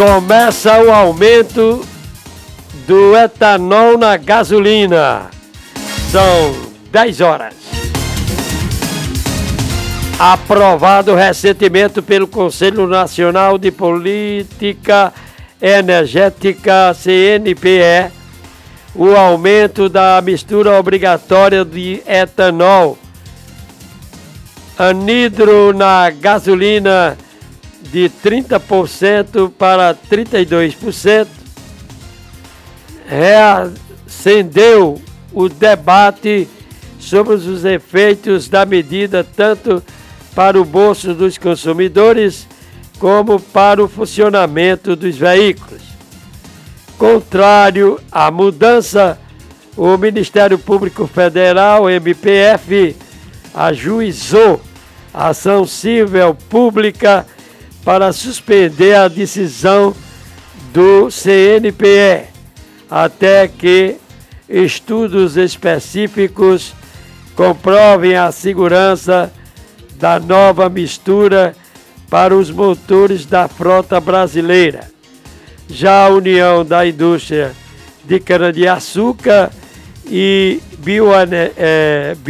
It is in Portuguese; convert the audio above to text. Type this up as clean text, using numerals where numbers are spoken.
Começa o aumento do etanol na gasolina. São 10 horas. Aprovado recentemente pelo Conselho Nacional de Política Energética, CNPE, o aumento da mistura obrigatória de etanol anidro na gasolina de 30% para 32%, reacendeu o debate sobre os efeitos da medida tanto para o bolso dos consumidores como para o funcionamento dos veículos. Contrário à mudança, o Ministério Público Federal, MPF, ajuizou ação civil pública para suspender a decisão do CNPE, até que estudos específicos comprovem a segurança da nova mistura para os motores da frota brasileira. Já a União da Indústria de Cana-de-Açúcar e